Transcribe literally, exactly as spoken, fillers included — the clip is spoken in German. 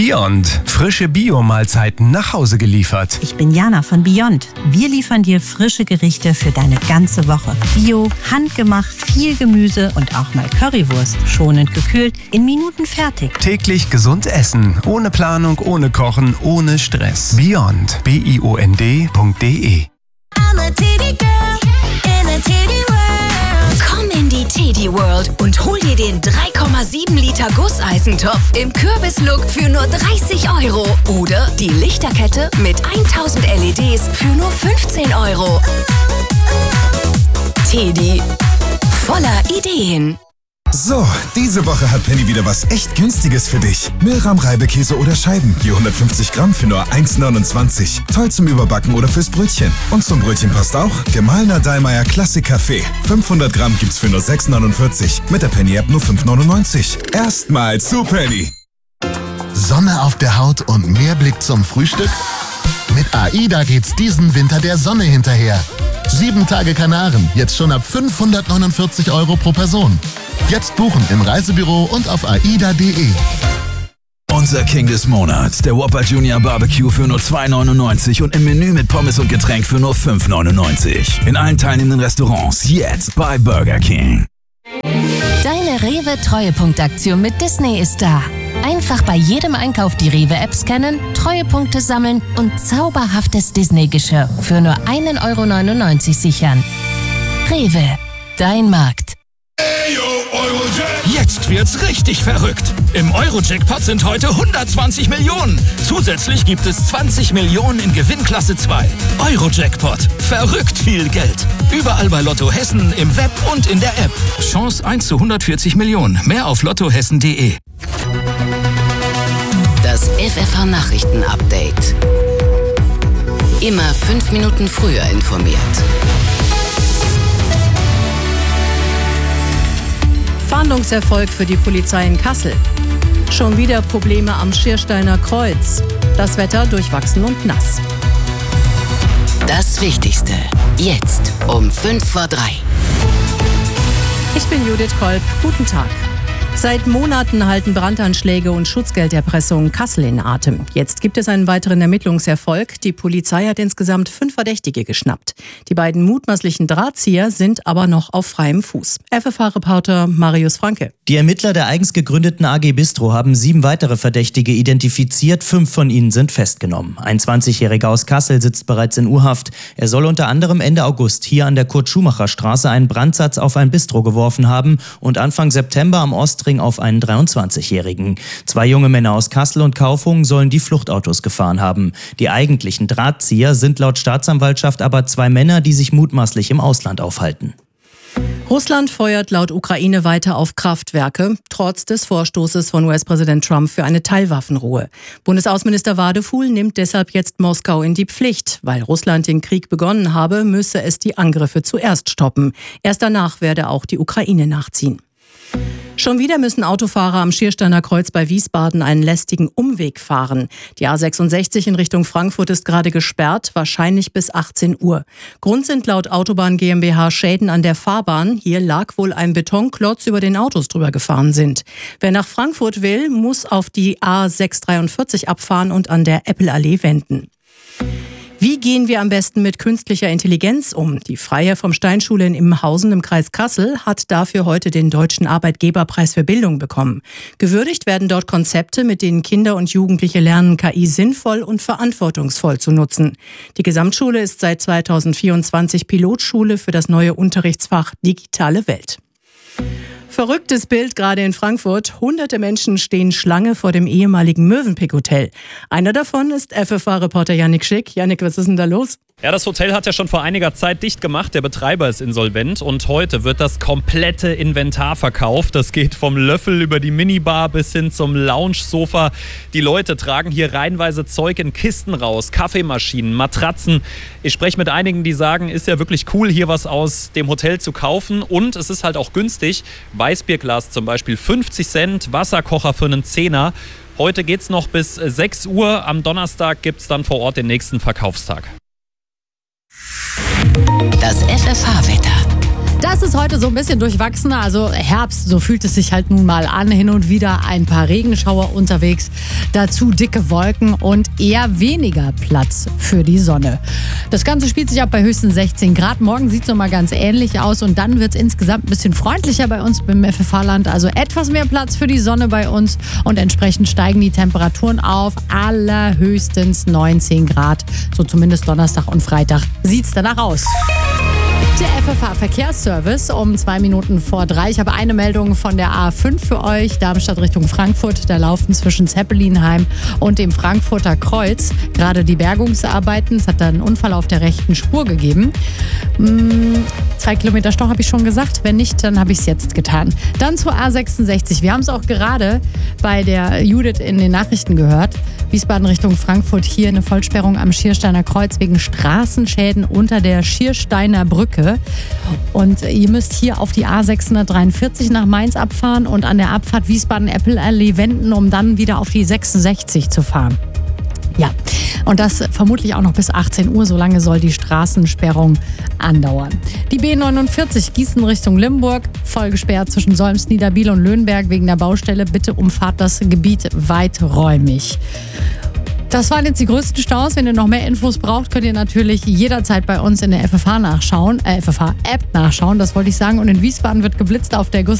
Beyond. Frische Bio-Mahlzeiten nach Hause geliefert. Ich bin Jana von Beyond. Wir liefern dir frische Gerichte für deine ganze Woche. Bio, handgemacht, viel Gemüse und auch mal Currywurst. Schonend gekühlt, in Minuten fertig. Täglich gesund essen. Ohne Planung, ohne Kochen, ohne Stress. Beyond. B I O N D Punkt D E. Komm in die Teddy World und hol dir den drei Komma sieben Liter Gusseisentopf im Kürbislook für nur dreißig Euro. Oder die Lichterkette mit tausend L E Ds für nur fünfzehn Euro. Teddy, voller Ideen. So, diese Woche hat Penny wieder was echt Günstiges für dich. Milram Reibekäse oder Scheiben, je hundertfünfzig Gramm für nur eins neunundzwanzig. Toll zum Überbacken oder fürs Brötchen. Und zum Brötchen passt auch gemahlener Dallmayr Klassik Kaffee. fünfhundert Gramm gibt's für nur sechs neunundvierzig. Mit der Penny-App nur fünf neunundneunzig. Erstmal zu Penny. Sonne auf der Haut und mehr Blick zum Frühstück? Mit AIDA geht's diesen Winter der Sonne hinterher. Sieben Tage Kanaren, jetzt schon ab fünfhundertneunundvierzig Euro pro Person. Jetzt buchen im Reisebüro und auf aida punkt de. Unser King des Monats, der Whopper Junior Barbecue für nur zwei neunundneunzig und im Menü mit Pommes und Getränk für nur fünf neunundneunzig. In allen teilnehmenden Restaurants jetzt bei Burger King. Deine Rewe-Treuepunktaktion mit Disney ist da. Einfach bei jedem Einkauf die Rewe-App scannen, Treuepunkte sammeln und zauberhaftes Disney-Geschirr für nur ein Euro neunundneunzig sichern. Rewe, dein Markt. Jetzt wird's richtig verrückt. Im Euro-Jackpot sind heute hundertzwanzig Millionen. Zusätzlich gibt es zwanzig Millionen in Gewinnklasse zwei. Euro-Jackpot. Verrückt viel Geld. Überall bei Lotto Hessen, im Web und in der App. Chance eins zu hundertvierzig Millionen. Mehr auf lottohessen punkt de. Das F F H-Nachrichten-Update. Immer fünf Minuten früher informiert. Fahndungserfolg für die Polizei in Kassel. Schon wieder Probleme am Schiersteiner Kreuz. Das Wetter durchwachsen und nass. Das Wichtigste. Jetzt um fünf vor drei. Ich bin Judith Kolb. Guten Tag. Seit Monaten halten Brandanschläge und Schutzgelderpressungen Kassel in Atem. Jetzt gibt es einen weiteren Ermittlungserfolg. Die Polizei hat insgesamt fünf Verdächtige geschnappt. Die beiden mutmaßlichen Drahtzieher sind aber noch auf freiem Fuß. F F H-Reporter Marius Franke. Die Ermittler der eigens gegründeten A G Bistro haben sieben weitere Verdächtige identifiziert. Fünf von ihnen sind festgenommen. Ein zwanzigjähriger aus Kassel sitzt bereits in U-Haft. Er soll unter anderem Ende August hier an der Kurt-Schumacher-Straße einen Brandsatz auf ein Bistro geworfen haben und Anfang September am Ostring auf einen dreiundzwanzigjährigen. Zwei junge Männer aus Kassel und Kaufungen sollen die Fluchtautos gefahren haben. Die eigentlichen Drahtzieher sind laut Staatsanwaltschaft aber zwei Männer, die sich mutmaßlich im Ausland aufhalten. Russland feuert laut Ukraine weiter auf Kraftwerke, trotz des Vorstoßes von U S-Präsident Trump für eine Teilwaffenruhe. Bundesaußenminister Wadefuhl nimmt deshalb jetzt Moskau in die Pflicht. Weil Russland den Krieg begonnen habe, müsse es die Angriffe zuerst stoppen. Erst danach werde auch die Ukraine nachziehen. Schon wieder müssen Autofahrer am Schiersteiner Kreuz bei Wiesbaden einen lästigen Umweg fahren. Die A sechsundsechzig in Richtung Frankfurt ist gerade gesperrt, wahrscheinlich bis achtzehn Uhr. Grund sind laut Autobahn GmbH Schäden an der Fahrbahn. Hier lag wohl ein Betonklotz, über den Autos drüber gefahren sind. Wer nach Frankfurt will, muss auf die A sechshundertdreiundvierzig abfahren und an der Eppelallee wenden. Wie gehen wir am besten mit künstlicher Intelligenz um? Die Freiherr vom Steinschule in Immenhausen im Kreis Kassel hat dafür heute den Deutschen Arbeitgeberpreis für Bildung bekommen. Gewürdigt werden dort Konzepte, mit denen Kinder und Jugendliche lernen, K I sinnvoll und verantwortungsvoll zu nutzen. Die Gesamtschule ist seit zweitausendvierundzwanzig Pilotschule für das neue Unterrichtsfach Digitale Welt. Verrücktes Bild gerade in Frankfurt. Hunderte Menschen stehen Schlange vor dem ehemaligen Mövenpick-Hotel. Einer davon ist F F H-Reporter Yannick Schick. Yannick, was ist denn da los? Ja, das Hotel hat ja schon vor einiger Zeit dicht gemacht. Der Betreiber ist insolvent und heute wird das komplette Inventar verkauft. Das geht vom Löffel über die Minibar bis hin zum Lounge-Sofa. Die Leute tragen hier reihenweise Zeug in Kisten raus, Kaffeemaschinen, Matratzen. Ich spreche mit einigen, die sagen, ist ja wirklich cool, hier was aus dem Hotel zu kaufen. Und es ist halt auch günstig. Weißbierglas zum Beispiel fünfzig Cent, Wasserkocher für einen Zehner. Heute geht's noch bis sechs Uhr. Am Donnerstag gibt's dann vor Ort den nächsten Verkaufstag. Das F F H-Wetter. Das ist heute so ein bisschen durchwachsener, also Herbst, so fühlt es sich halt nun mal an. Hin und wieder ein paar Regenschauer unterwegs, dazu dicke Wolken und eher weniger Platz für die Sonne. Das Ganze spielt sich ab bei höchstens sechzehn Grad. Morgen sieht es nochmal ganz ähnlich aus und dann wird es insgesamt ein bisschen freundlicher bei uns beim F F H-Land. Also etwas mehr Platz für die Sonne bei uns und entsprechend steigen die Temperaturen auf allerhöchstens neunzehn Grad. So zumindest Donnerstag und Freitag sieht es danach aus. Der F F H-Verkehrsservice um zwei Minuten vor drei. Ich habe eine Meldung von der A fünf für euch. Darmstadt Richtung Frankfurt. Da laufen zwischen Zeppelinheim und dem Frankfurter Kreuz gerade die Bergungsarbeiten. Es hat da einen Unfall auf der rechten Spur gegeben. Hm, zwei Kilometer Stau habe ich schon gesagt. Wenn nicht, dann habe ich es jetzt getan. Dann zur A sechsundsechzig. Wir haben es auch gerade bei der Judith in den Nachrichten gehört. Wiesbaden Richtung Frankfurt. Hier eine Vollsperrung am Schiersteiner Kreuz wegen Straßenschäden unter der Schiersteiner Brücke. Und ihr müsst hier auf die A sechshundertdreiundvierzig nach Mainz abfahren und an der Abfahrt Wiesbaden-Apple-Allee wenden, um dann wieder auf die sechsundsechzig zu fahren. Ja, und das vermutlich auch noch bis achtzehn Uhr, so lange soll die Straßensperrung andauern. Die B neunundvierzig Gießen Richtung Limburg, voll gesperrt zwischen Solms, Niederbiel und Löhnberg wegen der Baustelle. Bitte umfahrt das Gebiet weiträumig. Das waren jetzt die größten Staus. Wenn ihr noch mehr Infos braucht, könnt ihr natürlich jederzeit bei uns in der F F H nachschauen, äh, F F H-App nachschauen, das wollte ich sagen. Und in Wiesbaden wird geblitzt auf der Gustav